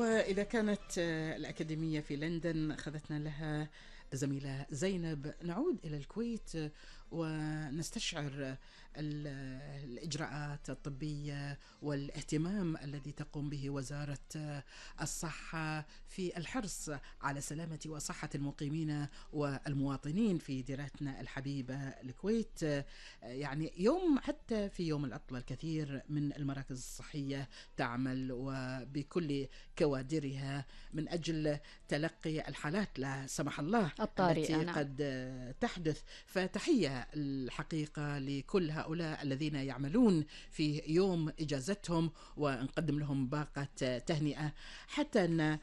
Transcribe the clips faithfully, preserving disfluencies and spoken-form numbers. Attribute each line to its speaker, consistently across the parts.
Speaker 1: وإذا كانت الأكاديمية في لندن أخذتنا لها زميلة زينب، نعود إلى الكويت ونستشعر الإجراءات الطبية والاهتمام الذي تقوم به وزارة الصحة في الحرص على سلامة وصحة المقيمين والمواطنين في ديرتنا الحبيبة الكويت. يعني يوم حتى في يوم العطلة الكثير من المراكز الصحية تعمل وبكل كوادرها من أجل تلقي الحالات لا سمح الله التي
Speaker 2: نعم.
Speaker 1: قد تحدث. فتحية الحقيقة لكل هؤلاء الذين يعملون في يوم إجازتهم، ونقدم لهم باقة تهنئة. حتى أن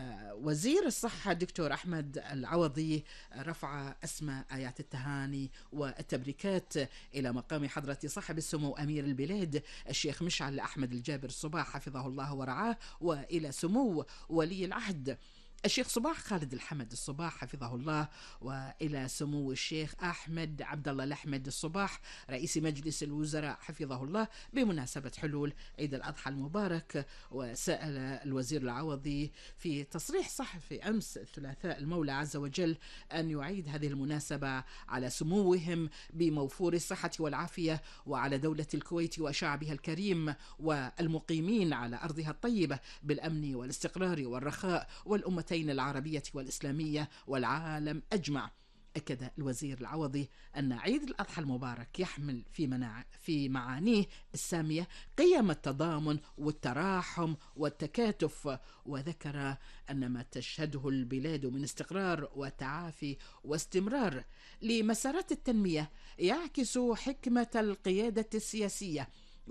Speaker 1: وزير الصحة دكتور أحمد العوضي رفع أسمى آيات التهاني والتبريكات إلى مقام حضرة صاحب السمو أمير البلاد الشيخ مشعل أحمد الجابر الصباح حفظه الله ورعاه، وإلى سمو ولي العهد الشيخ صباح خالد الحمد الصباح حفظه الله، وإلى سمو الشيخ أحمد عبد الله الأحمد الصباح رئيس مجلس الوزراء حفظه الله بمناسبة حلول عيد الأضحى المبارك. وسأل الوزير العوضي في تصريح صحفي أمس الثلاثاء المولى عز وجل أن يعيد هذه المناسبة على سموهم بموفور الصحة والعافية، وعلى دولة الكويت وشعبها الكريم والمقيمين على أرضها الطيبة بالأمن والاستقرار والرخاء والأمة العربية والإسلامية والعالم أجمع. أكد الوزير العوضي أن عيد الأضحى المبارك يحمل في, منع في معانيه السامية قيم التضامن والتراحم والتكاتف، وذكر أن ما تشهده البلاد من استقرار وتعافي واستمرار لمسارات التنمية يعكس حكمة القيادة السياسية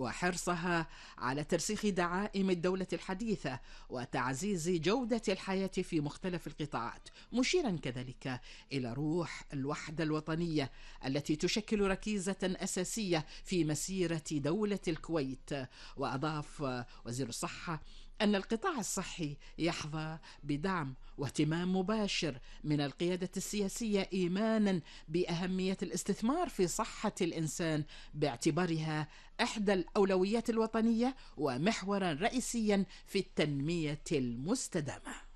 Speaker 1: وحرصها على ترسيخ دعائم الدولة الحديثة وتعزيز جودة الحياة في مختلف القطاعات، مشيرا كذلك إلى روح الوحدة الوطنية التي تشكل ركيزة أساسية في مسيرة دولة الكويت. وأضاف وزير الصحة أن القطاع الصحي يحظى بدعم واهتمام مباشر من القيادة السياسية، إيمانا بأهمية الاستثمار في صحة الإنسان باعتبارها إحدى الأولويات الوطنية ومحورا رئيسيا في التنمية المستدامة.